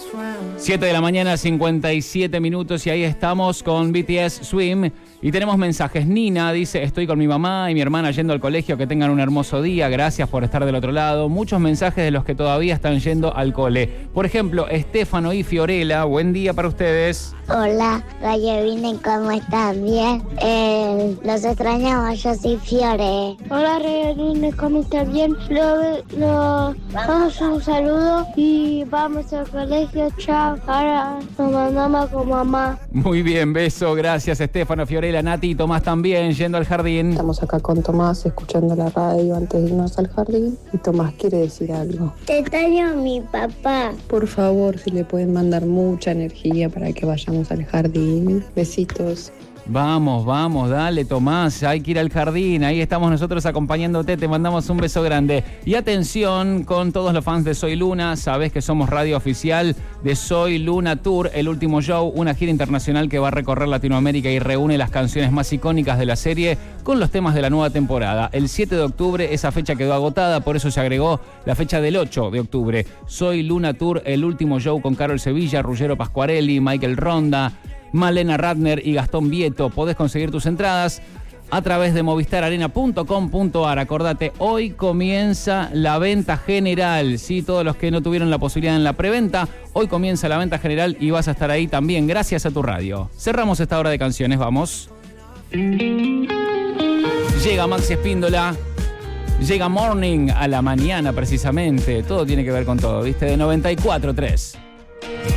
7 de la mañana, 57 minutos, y ahí estamos con BTS Swim. Y tenemos mensajes. Nina dice: estoy con mi mamá y mi hermana yendo al colegio, que tengan un hermoso día, gracias por estar del otro lado. Muchos mensajes de los que todavía están yendo al cole. Por ejemplo, Estefano y Fiorella, buen día para ustedes. Hola, Rayevine, ¿cómo están? Bien. Los extrañamos, yo soy Fiore. Hola, Rayevine, ¿cómo están? Bien. Vamos un saludo y vamos al colegio. Chao. Ahora nos mandamos con mamá. Muy bien, beso, gracias Estefano, Fiorella, Nati y Tomás también yendo al jardín. Estamos acá con Tomás escuchando la radio antes de irnos al jardín y Tomás quiere decir algo. Te extraño a mi papá. Por favor, si le pueden mandar mucha energía para que vayamos al jardín. Besitos. Vamos, dale Tomás, hay que ir al jardín, ahí estamos nosotros acompañándote, te mandamos un beso grande. Y atención con todos los fans de Soy Luna, sabés que somos radio oficial de Soy Luna Tour, el último show, una gira internacional que va a recorrer Latinoamérica y reúne las canciones más icónicas de la serie con los temas de la nueva temporada. El 7 de octubre esa fecha quedó agotada, por eso se agregó la fecha del 8 de octubre. Soy Luna Tour, el último show con Carol Sevilla, Ruggero Pasquarelli, Michael Ronda, Malena Ratner y Gastón Vieto. Podés conseguir tus entradas a través de movistararena.com.ar. Acordate, hoy comienza la venta general. Sí, todos los que no tuvieron la posibilidad en la preventa, hoy comienza la venta general y vas a estar ahí también gracias a tu radio. Cerramos esta hora de canciones, vamos. Llega Maxi Espíndola. Llega Morning a la mañana precisamente. Todo tiene que ver con todo, ¿viste? De 94.3.